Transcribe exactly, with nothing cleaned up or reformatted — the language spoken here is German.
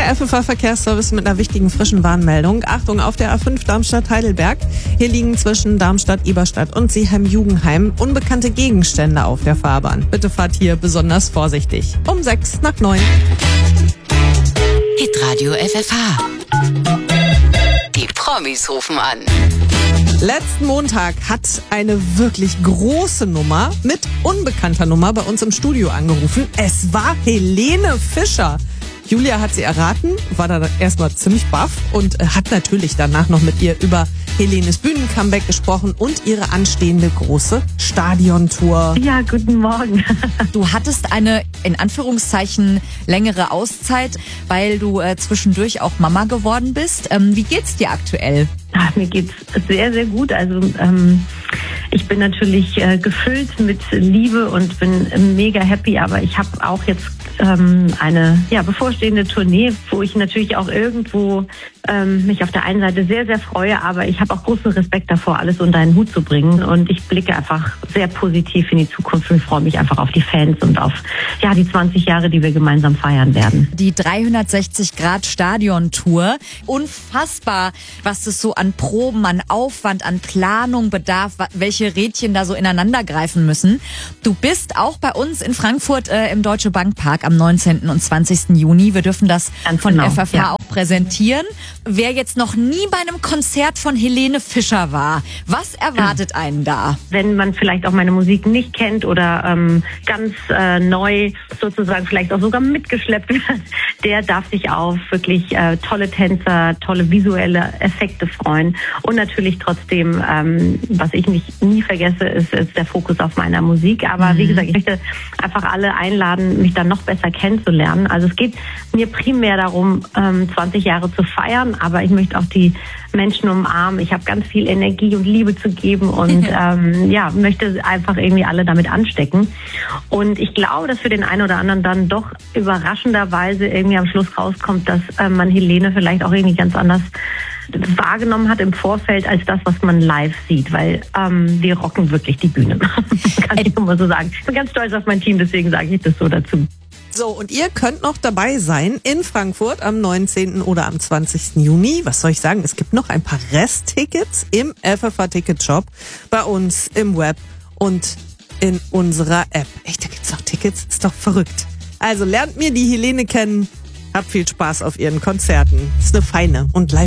Der F F H-Verkehrsservice mit einer wichtigen frischen Warnmeldung. Achtung, auf der A fünf Darmstadt-Heidelberg. Hier liegen zwischen Darmstadt, Eberstadt und Seeheim-Jugendheim unbekannte Gegenstände auf der Fahrbahn. Bitte fahrt hier besonders vorsichtig. Um sechs nach neun. Hitradio F F H. Die Promis rufen an. Letzten Montag hat eine wirklich große Nummer mit unbekannter Nummer bei uns im Studio angerufen. Es war Helene Fischer. Julia hat sie erraten, war da erstmal ziemlich baff und hat natürlich danach noch mit ihr über Helenes Bühnencomeback gesprochen und ihre anstehende große Stadiontour. Ja, guten Morgen. Du hattest eine, in Anführungszeichen, längere Auszeit, weil du äh, zwischendurch auch Mama geworden bist. Ähm, wie geht's dir aktuell? Ach, mir geht's sehr, sehr gut. Also ähm, ich bin natürlich äh, gefüllt mit Liebe und bin mega happy, aber ich habe auch jetzt ähm, eine ja, bevorstehende Tournee, wo ich natürlich auch irgendwo ähm, mich auf der einen Seite sehr, sehr freue, aber ich habe auch großen Respekt davor, alles unter einen Hut zu bringen, und ich blicke einfach sehr positiv in die Zukunft und freue mich einfach auf die Fans und auf ja, die zwanzig Jahre, die wir gemeinsam feiern werden. Die dreihundertsechzig Grad Stadion-Tour. Unfassbar, was das so an Proben, an Aufwand, an Planung bedarf, welche Rädchen da so ineinander greifen müssen. Du bist auch bei uns in Frankfurt äh, im Deutsche Bank Park am neunzehnten und zwanzigsten Juni. Wir dürfen das Ganz von genau, F F H ja. auch präsentieren. Wer jetzt noch nie bei einem Konzert von Helene Fischer war, was erwartet einen da? Wenn man vielleicht auch meine Musik nicht kennt oder ähm, ganz äh, neu sozusagen vielleicht auch sogar mitgeschleppt wird, der darf sich auf wirklich äh, tolle Tänzer, tolle visuelle Effekte freuen. Und natürlich trotzdem, ähm, was ich nicht nie vergesse, ist, ist der Fokus auf meiner Musik. Aber mhm. wie gesagt, ich möchte einfach alle einladen, mich dann noch besser kennenzulernen. Also es geht mir primär darum, ähm, zwanzig Jahre zu feiern, aber ich möchte auch die Menschen umarmen. Ich habe ganz viel Energie und Liebe zu geben und ähm, ja, möchte einfach irgendwie alle damit anstecken. Und ich glaube, dass für den einen oder anderen dann doch überraschenderweise irgendwie am Schluss rauskommt, dass äh, man Helene vielleicht auch irgendwie ganz anders wahrgenommen hat im Vorfeld als das, was man live sieht, weil ähm, wir rocken wirklich die Bühne. Kann ich immer so sagen. Ich bin ganz stolz auf mein Team, deswegen sage ich das so dazu. So, und ihr könnt noch dabei sein in Frankfurt am neunzehnten oder am zwanzigsten Juni. Was soll ich sagen? Es gibt noch ein paar Resttickets im F F H-Ticket-Shop, bei uns im Web und in unserer App. Echt, da gibt's noch Tickets? Ist doch verrückt. Also lernt mir die Helene kennen. Habt viel Spaß auf ihren Konzerten. Ist eine feine und live